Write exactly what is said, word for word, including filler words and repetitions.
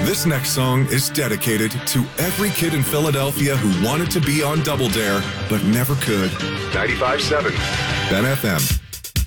This next song is dedicated to every kid in Philadelphia who wanted to be on Double Dare, but never could. ninety-five point seven Ben F M.